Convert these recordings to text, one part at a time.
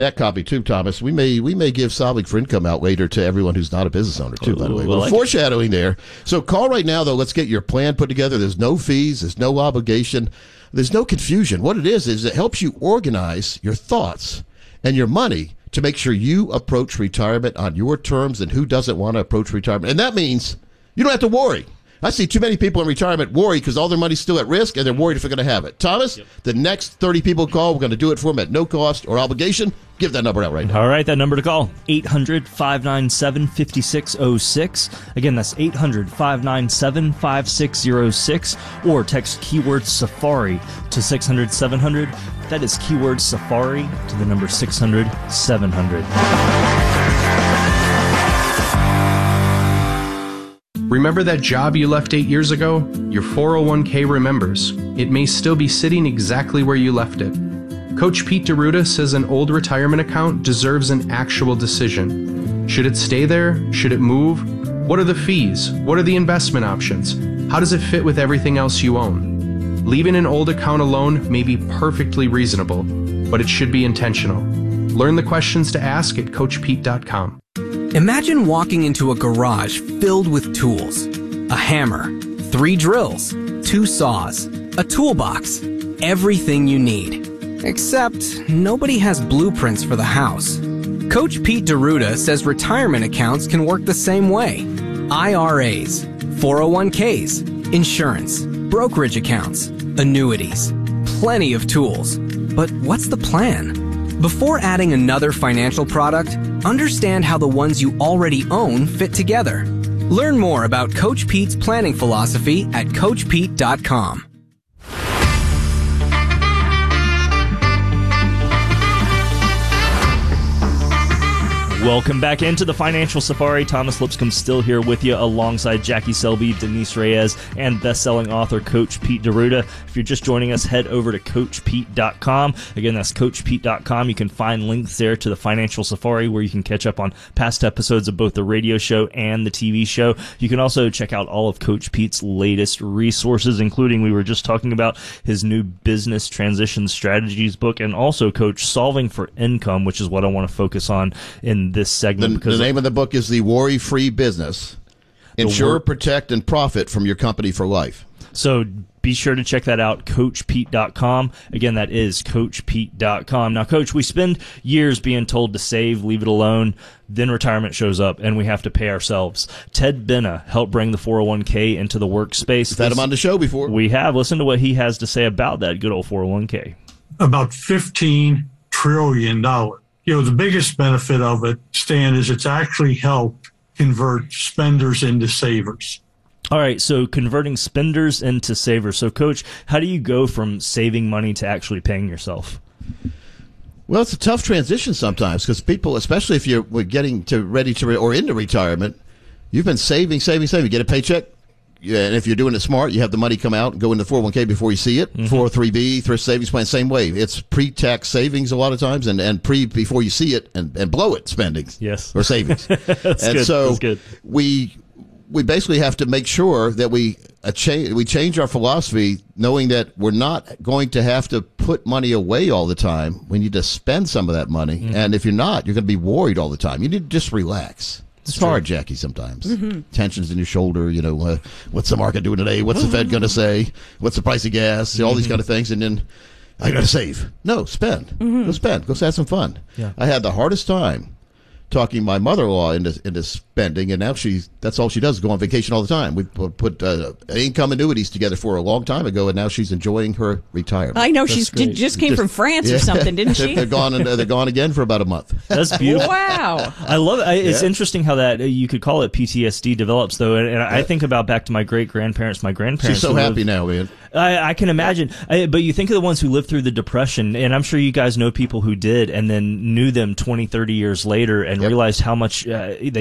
that copy too, Thomas. We may give Solving for Income out later to everyone who's not a business owner too. By the way, we're foreshadowing there. So call right now, though. Let's get your plan put together. There's no fees. There's no obligation. There's no confusion. What it is it helps you organize your thoughts and your money to make sure you approach retirement on your terms. And who doesn't want to approach retirement? And that means you don't have to worry. I see too many people in retirement worry because all their money's still at risk and they're worried if they're going to have it. Thomas, The next 30 people call, we're going to do it for them at no cost or obligation. Give that number out right now. All right, that number to call, 800-597-5606. Again, that's 800-597-5606. Or text keyword Safari to 600-700. That is keyword Safari to the number 600-700. Remember that job you left 8 years ago? Your 401k remembers. It may still be sitting exactly where you left it. Coach Pete D'Arruda says an old retirement account deserves an actual decision. Should it stay there? Should it move? What are the fees? What are the investment options? How does it fit with everything else you own? Leaving an old account alone may be perfectly reasonable, but it should be intentional. Learn the questions to ask at CoachPete.com. Imagine walking into a garage filled with tools. A hammer, 3 drills, 2 saws, a toolbox, everything you need. Except nobody has blueprints for the house. Coach Pete D'Arruda says retirement accounts can work the same way. IRAs, 401ks, insurance, brokerage accounts, annuities, plenty of tools. But what's the plan? Before adding another financial product, understand how the ones you already own fit together. Learn more about Coach Pete's planning philosophy at CoachPete.com. Welcome back into the Financial Safari. Thomas Lipscomb still here with you alongside Jackie Selby, Denise Reyes, and best-selling author Coach Pete D'Arruda. If you're just joining us, head over to CoachPete.com. Again, that's CoachPete.com. You can find links there to the Financial Safari where you can catch up on past episodes of both the radio show and the TV show. You can also check out all of Coach Pete's latest resources, including we were just talking about his new Business Transition Strategies book, and also, Coach, Solving for Income, which is what I want to focus on in this segment. Because the name of the book is The Worry-Free Business. Insure, protect, and profit from your company for life. So be sure to check that out, CoachPete.com. Again, that is CoachPete.com. Now, Coach, we spend years being told to save, leave it alone. Then retirement shows up, and we have to pay ourselves. Ted Benna helped bring the 401k into the workspace. We've had him on the show before. We have. Listen to what he has to say about that good old 401k. About $15 trillion. You know, the biggest benefit of it, Stan, is it's actually helped convert spenders into savers. All right, so converting spenders into savers. So, Coach, how do you go from saving money to actually paying yourself? Well, it's a tough transition sometimes because people, especially if you're getting ready to or into retirement, you've been saving. You get a paycheck. Yeah, and if you're doing it smart, you have the money come out and go into 401k before you see it. 403b, thrift savings plan, same way. It's pre-tax savings a lot of times and before you see it and blow it spending. Yes. Or savings. That's and good. so That's good. we basically have to make sure that we change our philosophy, knowing that we're not going to have to put money away all the time. We need to spend some of that money. And if you're not, you're going to be worried all the time. You need to just relax. It's hard, Jackie, sometimes. Tensions in your shoulder, what's the market doing today? What's the Fed going to say? What's the price of gas? All these kind of things. And then, I got to save. No, spend. Go spend. Go have some fun. Yeah. I had the hardest time talking my mother-in-law into spending, and now that's all she does is go on vacation all the time. We put income annuities together for a long time ago, and now she's enjoying her retirement. I know. She just came from France or something, didn't she? They're gone again for about a month. That's beautiful. Wow. I love it. It's interesting how that, you could call it PTSD, develops, though. And I think about back to my great-grandparents. My grandparents. She's so happy now, man. I can imagine. But you think of the ones who lived through the Depression, and I'm sure you guys know people who did and then knew them 20, 30 years later and realized how much they tried to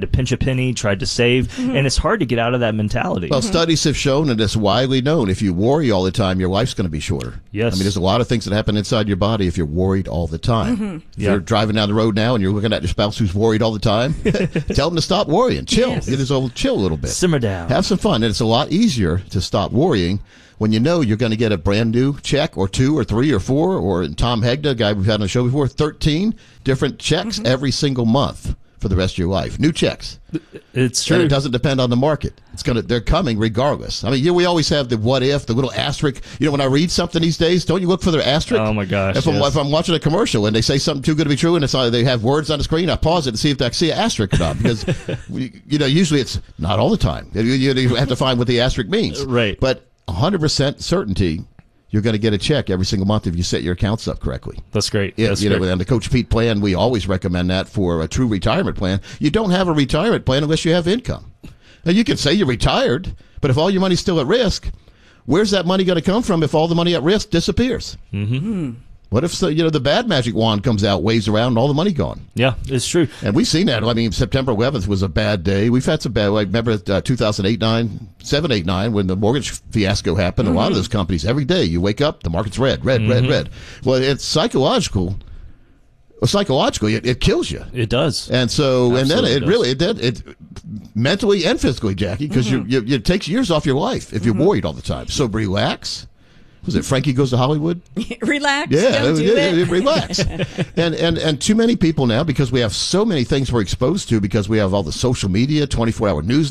pinch a penny, tried to save, and it's hard to get out of that mentality. Well, studies have shown, and it's widely known, if you worry all the time, your life's going to be shorter. Yes. I mean, there's a lot of things that happen inside your body if you're worried all the time. If you're driving down the road now and you're looking at your spouse who's worried all the time, tell them to stop worrying. Chill. Yes. Chill a little bit. Simmer down. Have some fun. And it's a lot easier to stop worrying when you know you're going to get a brand new check or 2 or 3 or 4, or in Tom Hegna, a guy we've had on the show before, 13 different checks every single month for the rest of your life. New checks. It's true. And it doesn't depend on the market. They're coming regardless. I mean, we always have the what if, the little asterisk. You know, when I read something these days, don't you look for their asterisk? Oh my gosh. If I'm watching a commercial and they say something too good to be true and they have words on the screen, I pause it to see if I see an asterisk or not, because usually it's not all the time. You have to find what the asterisk means. Right. But 100% certainty you're going to get a check every single month if you set your accounts up correctly. That's great. Yeah, That's great. And the Coach Pete plan, we always recommend that for a true retirement plan. You don't have a retirement plan unless you have income. Now, you can say you're retired, but if all your money's still at risk, where's that money going to come from if all the money at risk disappears? What if the bad magic wand comes out, waves around, and all the money gone? Yeah, it's true. And we've seen that. I mean, September 11th was a bad day. We've had some bad, remember 2008, 7, 8, 9, when the mortgage fiasco happened. A lot of those companies, every day you wake up, the market's red. Well, it's psychological. Well, psychologically, it kills you. It does. And so, Absolutely and then it mentally and physically, Jackie, because it takes years off your life if you're worried all the time. So relax. Was it Frankie Goes to Hollywood? Relax. Yeah, Don't do it. Relax. and too many people now, because we have so many things we're exposed to, because we have all the social media, 24-hour news